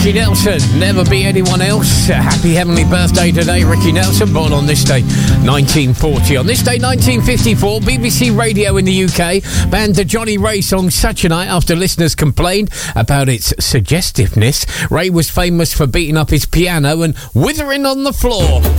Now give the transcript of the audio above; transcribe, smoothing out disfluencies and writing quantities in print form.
Ricky Nelson, Never Be Anyone Else. Happy heavenly birthday today, Ricky Nelson, born on this day, 1940. On this day, 1954, BBC Radio in the UK banned the Johnny Ray song Such a Night after listeners complained about its suggestiveness. Ray was famous for beating up his piano and withering on the floor.